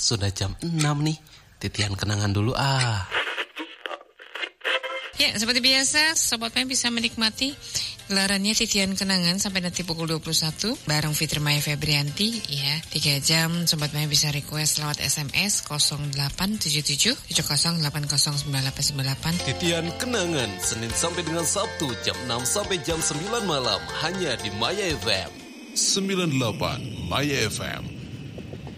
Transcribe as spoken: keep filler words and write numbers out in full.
sudah jam enam nih. Titian kenangan dulu ah. Ya, seperti biasa, Sobat Pem bisa menikmati gelarannya Titian Kenangan sampai nanti pukul dua puluh satu bareng Fitri Maya Febrianti ya. tiga jam Sobat Pem bisa request lewat S M S nol delapan tujuh tujuh tujuh nol delapan nol sembilan delapan sembilan delapan. Titian Kenangan Senin sampai dengan Sabtu jam enam sampai jam sembilan malam hanya di Maya F M. sembilan puluh delapan Maya F M.